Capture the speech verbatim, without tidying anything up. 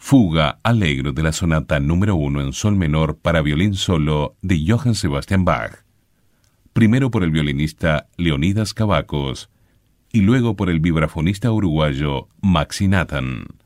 Fuga Allegro de la sonata número uno en sol menor para violín solo de Johann Sebastian Bach, primero por el violinista Leonidas Cavacos y luego por el vibrafonista uruguayo Maxi Nathan.